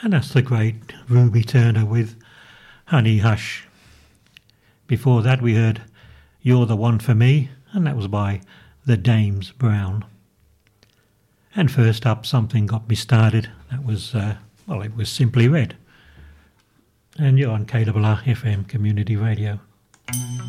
And that's the great Ruby Turner with Honey Hush. Before that we heard You're the One for Me, and that was by the Dames Brown. And first up, Something Got Me Started. That was, it was Simply Red. And you're on KRR FM Community Radio.